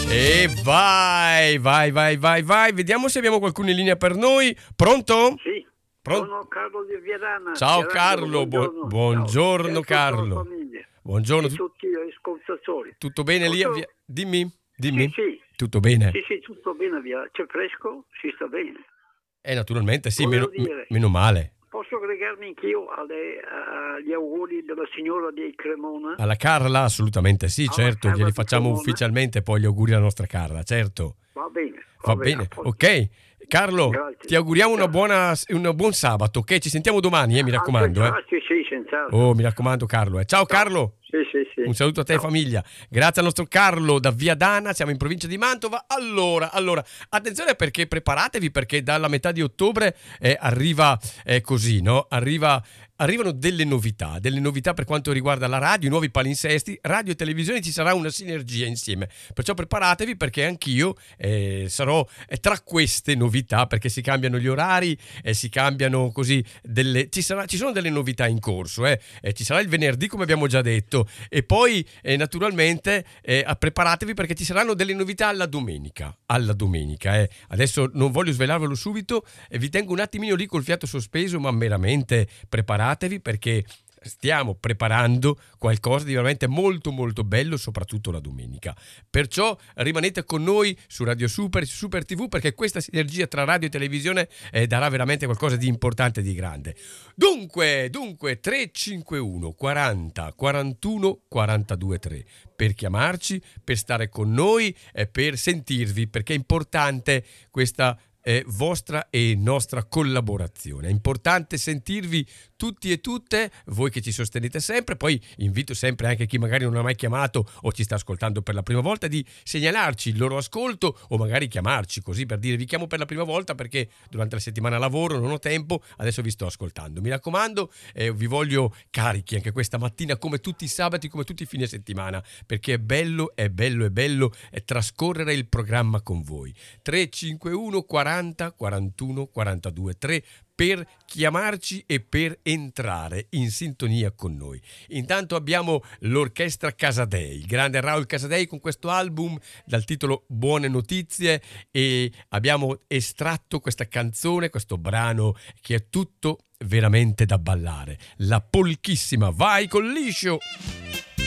E vai. Vediamo se abbiamo qualcuno in linea per noi. Pronto? Sì. Sono Carlo di Viadana. Ciao Carlo, buongiorno Ciao. Carlo. Buongiorno. E tutti gli ascoltatori. Tutto bene lì? Dimmi. Sì. Tutto bene? Sì, tutto bene via. C'è fresco? Si sta bene. Naturalmente sì, dire, meno male. Posso aggregarmi anch'io agli auguri della signora di Cremona? Alla Carla? Assolutamente sì, certo, Carla glieli facciamo Cremona. Ufficialmente poi gli auguri alla nostra Carla, certo. Va bene. Va bene. Ok, Carlo, grazie. ti auguriamo un buon sabato, ok? Ci sentiamo domani, mi raccomando. Sì, senz'altro. Oh, mi raccomando Carlo. Ciao Carlo. Sì. Un saluto a te e famiglia. Grazie al nostro Carlo da Viadana, siamo in provincia di Mantova. Allora, attenzione perché preparatevi perché dalla metà di ottobre arriva così, no? Arrivano delle novità per quanto riguarda la radio, i nuovi palinsesti, radio e televisione, ci sarà una sinergia insieme. Perciò preparatevi perché anch'io sarò tra queste novità perché si cambiano gli orari, si cambiano così ci sono delle novità in corso, ci sarà il venerdì come abbiamo già detto e poi naturalmente preparatevi perché ci saranno delle novità alla domenica. Adesso non voglio svelarvelo subito e vi tengo un attimino lì col fiato sospeso, ma veramente preparatevi perché stiamo preparando qualcosa di veramente molto molto bello, soprattutto la domenica. Perciò rimanete con noi su Radio Super, su Super TV, perché questa sinergia tra radio e televisione darà veramente qualcosa di importante e di grande. Dunque 351 40 41 42 3 per chiamarci, per stare con noi e per sentirvi, perché è importante questa vostra e nostra collaborazione. È importante sentirvi tutti e tutte, voi che ci sostenete sempre. Poi invito sempre anche chi magari non ha mai chiamato o ci sta ascoltando per la prima volta di segnalarci il loro ascolto o magari chiamarci così per dire vi chiamo per la prima volta perché durante la settimana lavoro, non ho tempo, adesso vi sto ascoltando. Mi raccomando, vi voglio carichi anche questa mattina come tutti i sabati, come tutti i fine settimana, perché è bello trascorrere il programma con voi. 351 40 41 42 3 per chiamarci e per entrare in sintonia con noi. Intanto abbiamo l'orchestra Casadei, il grande Raul Casadei con questo album dal titolo Buone Notizie, e abbiamo estratto questa canzone, questo brano che è tutto veramente da ballare. La polchissima, vai col liscio!